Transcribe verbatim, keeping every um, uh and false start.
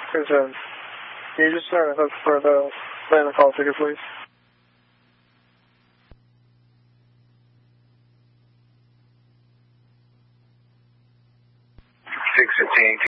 Concern. Can you just turn a hook for the Atlanta call ticket, please? six fifteen